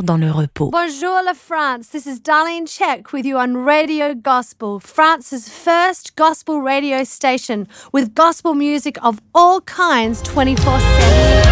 dans le repos. Bonjour la France, this is Darlene Check with you on Radio Gospel, France's first gospel radio station with gospel music of all kinds 24/7.